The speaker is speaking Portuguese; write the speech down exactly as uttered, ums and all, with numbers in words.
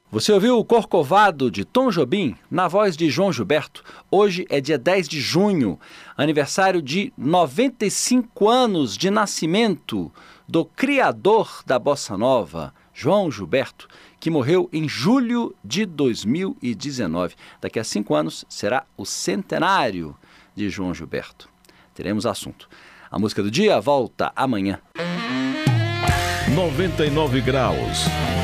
Você ouviu o Corcovado de Tom Jobim, na voz de João Gilberto. Hoje é dia dez de junho, aniversário de noventa e cinco anos de nascimento do criador da Bossa Nova, João Gilberto, que morreu em julho de dois mil e dezenove. Daqui a cinco anos será o centenário de João Gilberto. Teremos assunto. A música do dia volta amanhã. noventa e nove graus.